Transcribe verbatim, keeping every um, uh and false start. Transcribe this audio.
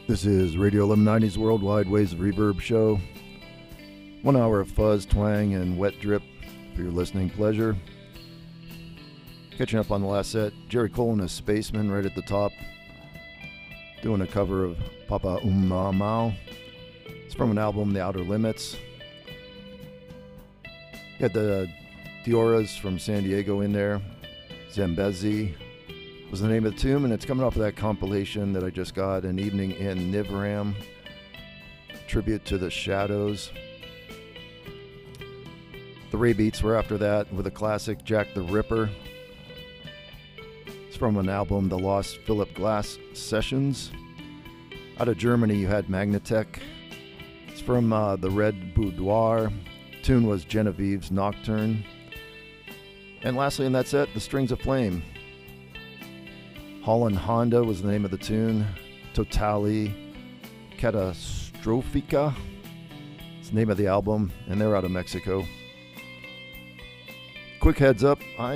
This is Radio eleven ninety's Worldwide Waves of Reverb show. One hour of fuzz, twang, and wet drip for your listening pleasure. Catching up on the last set, Jerry Cole and his Spaceman right at the top. Doing a cover of Papa Umamau. It's from an album, The Outer Limits. You had the Dioras from San Diego in there. Zambezi was the name of the tune, and it's coming off of that compilation that I just got, An Evening in Nivram, tribute to the Shadows. The Ray Beats were after that with a classic, Jack the Ripper. It's from an album, The Lost Philip Glass Sessions. Out of Germany, you had Magnatech. It's from uh, The Red Boudoir. Tune was Genevieve's Nocturne. And lastly in that set, The Strings of Flame. Holland Honda was the name of the tune. Totali Catastrophica. It's the name of the album, and they're out of Mexico. Quick heads up, I